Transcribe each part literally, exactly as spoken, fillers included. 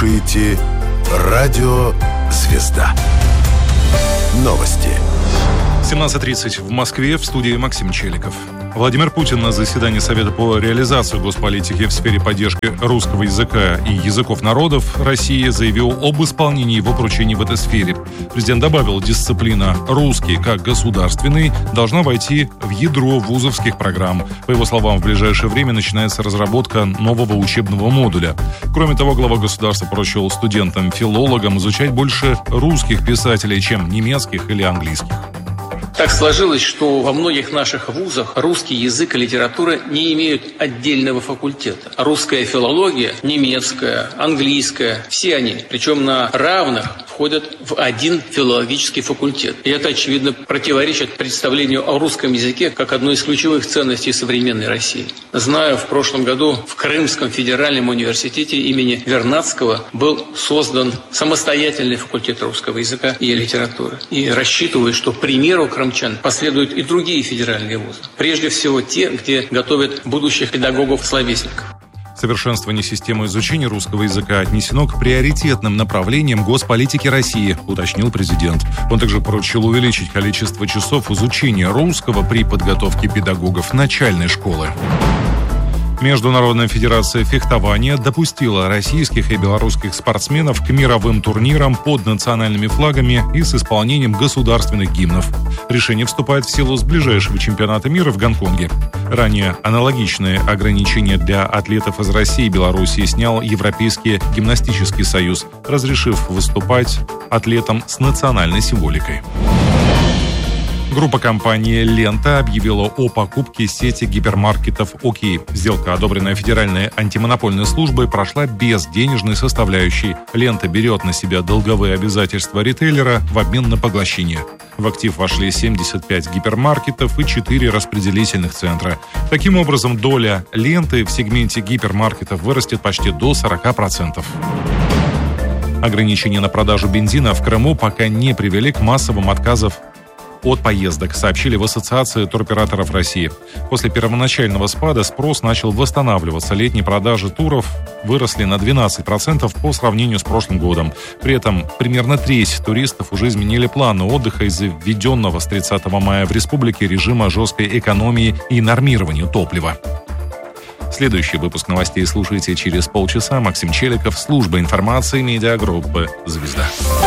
слушаете Радио «Звезда». Новости. семнадцать тридцать в Москве, в студии Максим Челиков. Владимир Путин на заседании Совета по реализации госполитики в сфере поддержки русского языка и языков народов России заявил об исполнении его поручений в этой сфере. Президент добавил, дисциплина «русский» как государственный должна войти в ядро вузовских программ. По его словам, в ближайшее время начинается разработка нового учебного модуля. Кроме того, глава государства поручил студентам-филологам изучать больше русских писателей, чем немецких или английских. Так сложилось, что во многих наших вузах русский язык и литература не имеют отдельного факультета. Русская филология, немецкая, английская, все они, причем на равных, входят в один филологический факультет. И это, очевидно, противоречит представлению о русском языке как одной из ключевых ценностей современной России. Знаю, в прошлом году в Крымском федеральном университете имени Вернадского был создан самостоятельный факультет русского языка и литературы. И рассчитываю, что, к примеру крымчан, последуют и другие федеральные вузы. Прежде всего те, где готовят будущих педагогов-словесников. Совершенствование системы изучения русского языка отнесено к приоритетным направлениям госполитики России, уточнил президент. Он также поручил увеличить количество часов изучения русского при подготовке педагогов начальной школы. Международная федерация фехтования допустила российских и белорусских спортсменов к мировым турнирам под национальными флагами и с исполнением государственных гимнов. Решение вступает в силу с ближайшего чемпионата мира в Гонконге. Ранее аналогичные ограничения для атлетов из России и Белоруссии снял Европейский гимнастический союз, разрешив выступать атлетам с национальной символикой. Группа компании «Лента» объявила о покупке сети гипермаркетов «Окей». Сделка, одобренная Федеральной антимонопольной службой, прошла без денежной составляющей. «Лента» берет на себя долговые обязательства ритейлера в обмен на поглощение. В актив вошли семьдесят пять гипермаркетов и четыре распределительных центра. Таким образом, доля «Ленты» в сегменте гипермаркетов вырастет почти до сорок процентов. Ограничения на продажу бензина в Крыму пока не привели к массовым отказам от поездок, сообщили в Ассоциации туроператоров России. После первоначального спада спрос начал восстанавливаться. Летние продажи туров выросли на двенадцать процентов по сравнению с прошлым годом. При этом примерно треть туристов уже изменили планы отдыха из-за введенного с тридцатого мая в республике режима жесткой экономии и нормирования топлива. Следующий выпуск новостей слушайте через полчаса. Максим Челиков, служба информации медиагруппы «Звезда».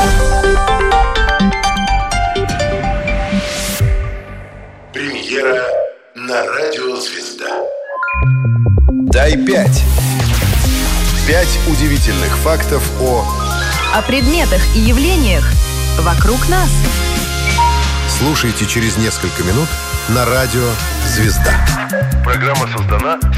Премьера на Радио «Звезда». Дай пять. Пять удивительных фактов о... О предметах и явлениях вокруг нас. Слушайте через несколько минут на Радио «Звезда». Программа создана